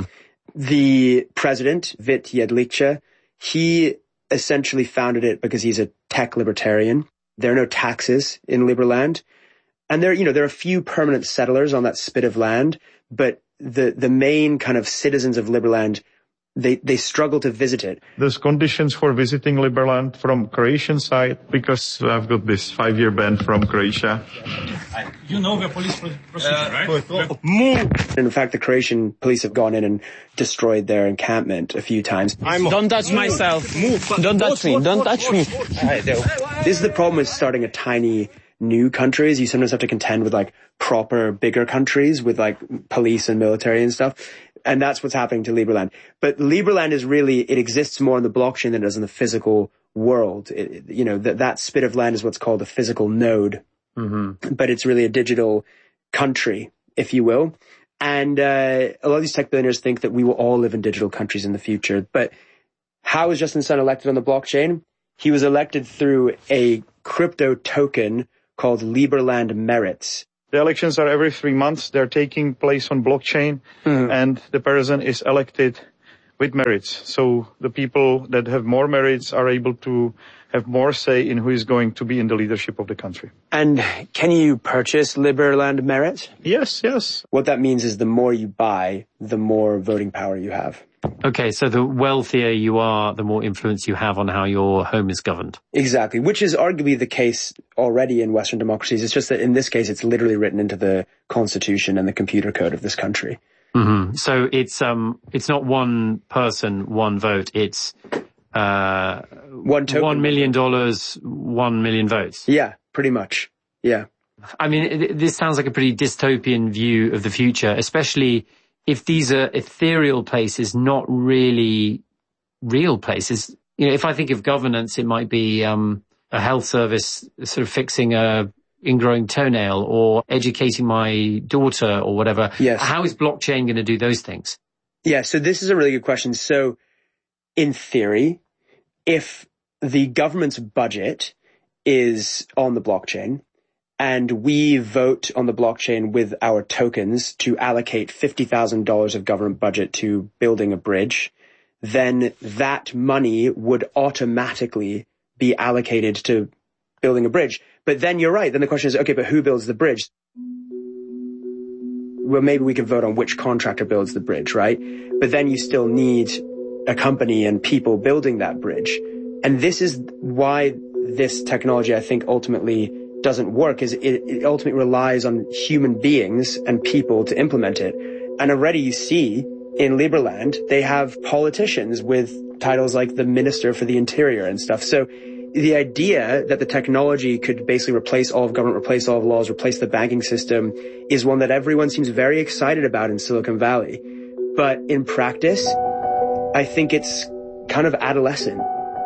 The president, Vit Jedlica, he essentially founded it because he's a tech libertarian. There are no taxes in Liberland. And there, you know, there are a few permanent settlers on that spit of land, but the, the main kind of citizens of Liberland they, they struggle to visit it. There's conditions for visiting Liberland from Croatian side because I've got this five-year ban from Croatia. You know the police procedure, right? Move! In fact, the Croatian police have gone in and destroyed their encampment a few times. I'm, don't touch myself. Move. Don't touch me. Don't touch me. This is the problem with starting a tiny new country is you sometimes have to contend with like proper bigger countries with like police and military and stuff. And that's what's happening to Liberland. But Liberland is really, it exists more in the blockchain than it does in the physical world. It, you know, that, that spit of land is what's called a physical node. Mm-hmm. But it's really a digital country, if you will. And uh, a lot of these tech billionaires think that we will all live in digital countries in the future. But how was Justin Sun elected on the blockchain? He was elected through a crypto token called Liberland Merits. The elections are every three months. They're taking place on blockchain, mm-hmm. and the person is elected with merits. So the people that have more merits are able to have more say in who is going to be in the leadership of the country. And can you purchase Liberland Merit? Yes, yes. What that means is the more you buy, the more voting power you have. Okay, so the wealthier you are, the more influence you have on how your home is governed. Exactly, which is arguably the case already in Western democracies. It's just that in this case, it's literally written into the constitution and the computer code of this country. Mm-hmm. So it's um, it's not one person, one vote. It's uh, one token. one million dollars, one million votes. Yeah, pretty much. Yeah. I mean, it, this sounds like a pretty dystopian view of the future, especially if these are ethereal places, not really real places. You know, if I think of governance, it might be um, a health service sort of fixing a ingrowing toenail or educating my daughter or whatever. Yes. How is blockchain going to do those things? Yeah, so this is a really good question. So in theory, if the government's budget is on the blockchain and we vote on the blockchain with our tokens to allocate fifty thousand dollars of government budget to building a bridge, then that money would automatically be allocated to building a bridge. But then you're right. Then the question is, okay, but who builds the bridge? Well, maybe we can vote on which contractor builds the bridge, right? But then you still need a company and people building that bridge. And this is why this technology, I think, ultimately doesn't work, is it, it ultimately relies on human beings and people to implement it. And already you see in Liberland, they have politicians with titles like the Minister for the Interior and stuff. So the idea that the technology could basically replace all of government, replace all of laws, replace the banking system is one that everyone seems very excited about in Silicon Valley. But in practice, I think it's kind of adolescent.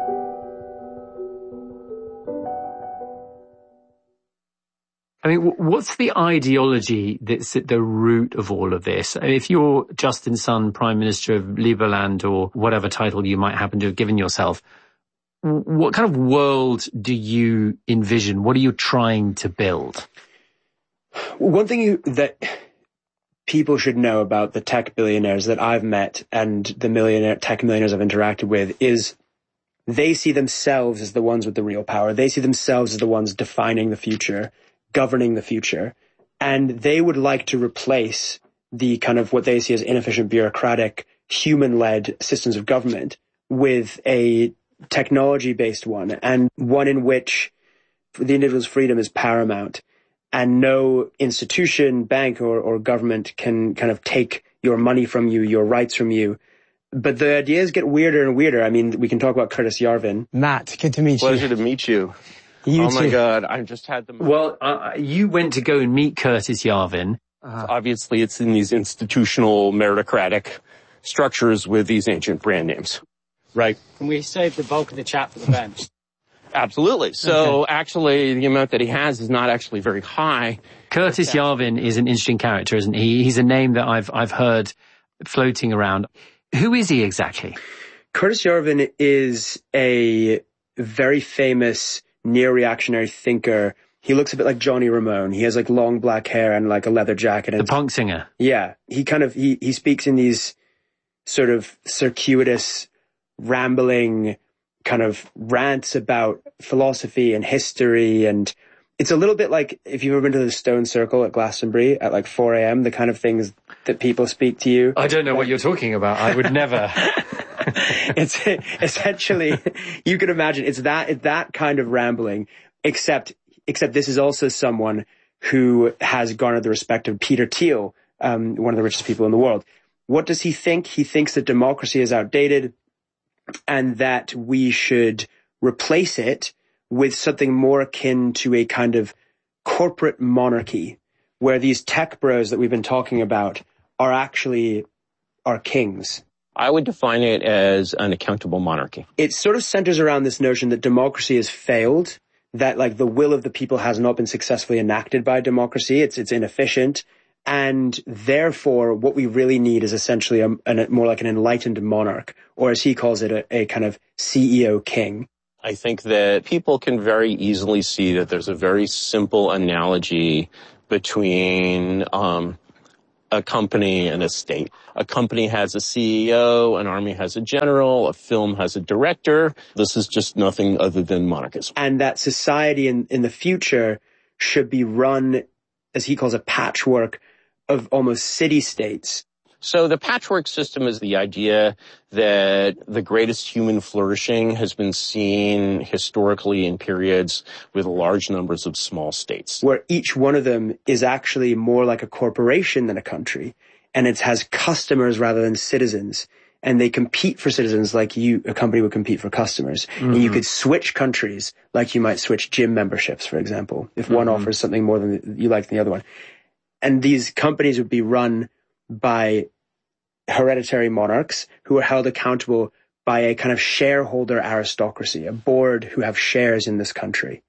I mean, what's the ideology that's at the root of all of this? If you're Justin Sun, Prime Minister of Liberland, or whatever title you might happen to have given yourself, what kind of world do you envision? What are you trying to build? One thing you, that people should know about the tech billionaires that I've met and the millionaire tech millionaires I've interacted with is they see themselves as the ones with the real power. They see themselves as the ones defining the future, governing the future. And they would like to replace the kind of what they see as inefficient, bureaucratic, human-led systems of government with a technology-based one, and one in which the individual's freedom is paramount and no institution, bank, or, or government can kind of take your money from you, your rights from you. But the ideas get weirder and weirder. I mean, we can talk about Curtis Yarvin. Matt, good to meet Pleasure you. Pleasure to meet you. You oh too. my God, I just had the... Well, uh, you went to go and meet Curtis Yarvin. Uh, Obviously, it's in these institutional meritocratic structures with these ancient brand names. Right. Can we save the bulk of the chat for the bench? Absolutely. So okay. Actually, the amount that he has is not actually very high. Curtis Yarvin is an interesting character, isn't he? He's a name that I've I've heard floating around. Who is he exactly? Curtis Yarvin is a very famous neo-reactionary thinker. He looks a bit like Johnny Ramone. He has like long black hair and like a leather jacket. And the punk singer. Yeah. He kind of, he, he speaks in these sort of circuitous, rambling kind of rants about philosophy and history. And it's a little bit like if you've ever been to the Stone Circle at Glastonbury at like four a.m., the kind of things that people speak to you. I don't know what you're talking about. I would never. It's essentially, you can imagine, it's that, it's that kind of rambling, except, except this is also someone who has garnered the respect of Peter Thiel, um, one of the richest people in the world. What does he think? He thinks that democracy is outdated and that we should replace it with something more akin to a kind of corporate monarchy, where these tech bros that we've been talking about are actually our kings. I would define it as an accountable monarchy. It sort of centers around this notion that democracy has failed, that like the will of the people has not been successfully enacted by democracy. It's it's inefficient. And therefore, what we really need is essentially a, a more like an enlightened monarch, or as he calls it, a, a kind of C E O king. I think that people can very easily see that there's a very simple analogy between um, a company and a state. A company has a C E O, an army has a general, a film has a director. This is just nothing other than monarchism. And that society in, in the future should be run, as he calls a patchwork of almost city-states. So the patchwork system is the idea that the greatest human flourishing has been seen historically in periods with large numbers of small states, where each one of them is actually more like a corporation than a country, and it has customers rather than citizens, and they compete for citizens like you, a company would compete for customers. Mm-hmm. And you could switch countries like you might switch gym memberships, for example, if mm-hmm. one offers something more than you like than the other one. And these companies would be run by hereditary monarchs who are held accountable by a kind of shareholder aristocracy, a board who have shares in this country.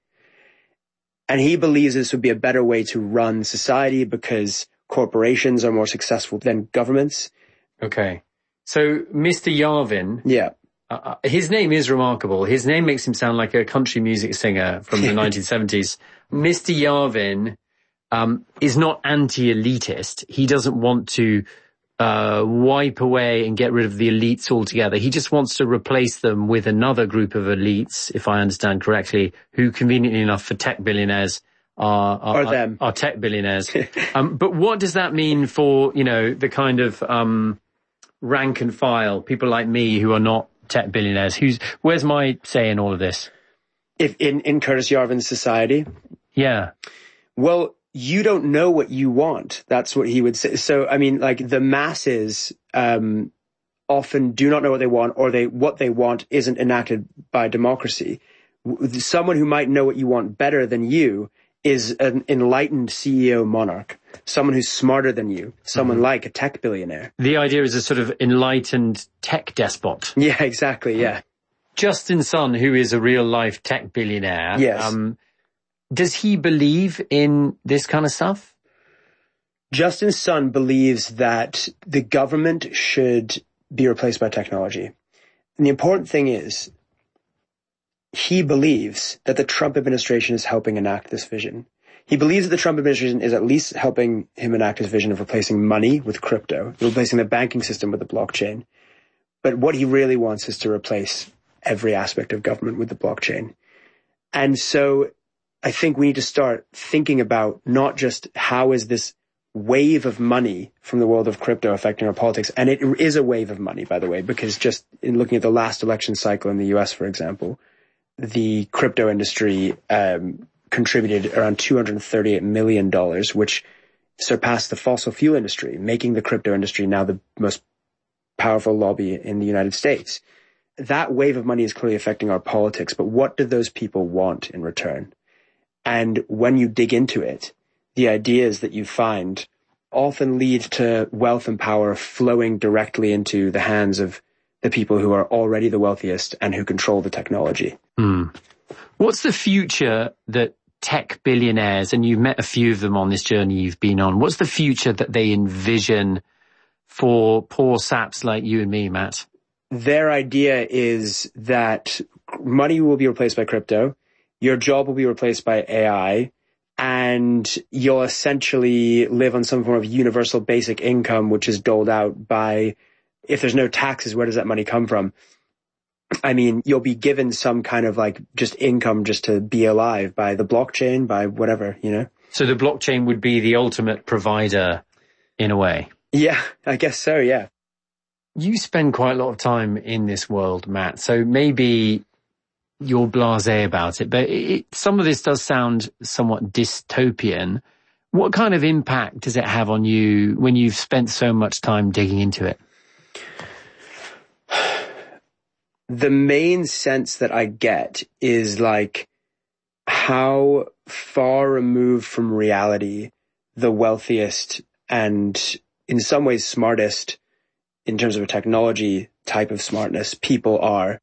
And he believes this would be a better way to run society because corporations are more successful than governments. Okay. So Mister Yarvin. Yeah. Uh, his name is remarkable. His name makes him sound like a country music singer from the nineteen seventies. Mister Yarvin um, is not anti-elitist. He doesn't want to uh wipe away and get rid of the elites altogether. He just wants to replace them with another group of elites, if I understand correctly, who conveniently enough for tech billionaires are are, are, them. are, are tech billionaires. um, but what does that mean for, you know, the kind of um rank and file, people like me who are not tech billionaires? Who's where's my say in all of this? If in, in Curtis Yarvin's society? Yeah. Well, you don't know what you want. That's what he would say. So, I mean, like the masses, um, often do not know what they want, or they, what they want isn't enacted by democracy. Someone who might know what you want better than you is an enlightened C E O monarch, someone who's smarter than you, someone mm-hmm. like a tech billionaire. The idea is a sort of enlightened tech despot. Yeah, exactly. Yeah. Justin Sun, who is a real life tech billionaire. Yes. Um, Does he believe in this kind of stuff? Justin Sun believes that the government should be replaced by technology. And the important thing is, he believes that the Trump administration is helping enact this vision. He believes that the Trump administration is at least helping him enact his vision of replacing money with crypto, replacing the banking system with the blockchain. But what he really wants is to replace every aspect of government with the blockchain. And so I think we need to start thinking about not just how is this wave of money from the world of crypto affecting our politics. And it is a wave of money, by the way, because just in looking at the last election cycle in the U S, for example, the crypto industry um, contributed around two hundred thirty-eight million dollars, which surpassed the fossil fuel industry, making the crypto industry now the most powerful lobby in the United States. That wave of money is clearly affecting our politics, but what do those people want in return? And when you dig into it, the ideas that you find often lead to wealth and power flowing directly into the hands of the people who are already the wealthiest and who control the technology. Mm. What's the future that tech billionaires, and you've met a few of them on this journey you've been on, what's the future that they envision for poor saps like you and me, Matt? Their idea is that money will be replaced by crypto. Your job will be replaced by A I, and you'll essentially live on some form of universal basic income, which is doled out by, if there's no taxes, where does that money come from? I mean, you'll be given some kind of like just income just to be alive by the blockchain, by whatever, you know? So the blockchain would be the ultimate provider in a way? Yeah, I guess so, yeah. You spend quite a lot of time in this world, Matt, so maybe you're blasé about it, but it, some of this does sound somewhat dystopian. What kind of impact does it have on you when you've spent so much time digging into it? The main sense that I get is like how far removed from reality the wealthiest and in some ways smartest in terms of a technology type of smartness people are.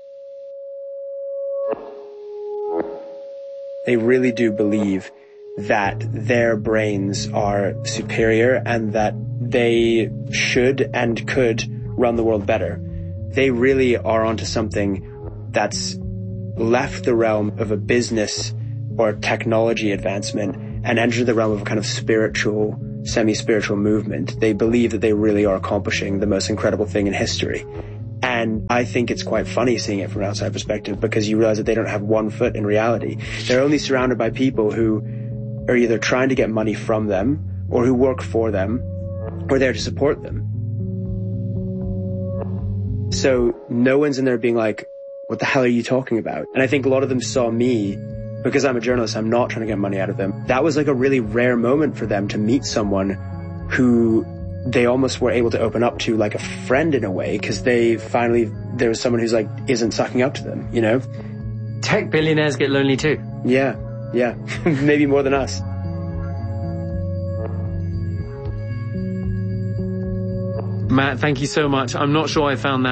They really do believe that their brains are superior and that they should and could run the world better. They really are onto something that's left the realm of a business or technology advancement and entered the realm of a kind of spiritual, semi-spiritual movement. They believe that they really are accomplishing the most incredible thing in history. And I think it's quite funny seeing it from an outside perspective because you realize that they don't have one foot in reality. They're only surrounded by people who are either trying to get money from them or who work for them or there to support them. So no one's in there being like, what the hell are you talking about? And I think a lot of them saw me, because I'm a journalist, I'm not trying to get money out of them. That was like a really rare moment for them to meet someone who they almost were able to open up to like a friend in a way, because they finally, there was someone who's like, isn't sucking up to them, you know? Tech billionaires get lonely too. Yeah, yeah. Maybe more than us. Matt, thank you so much. I'm not sure I found that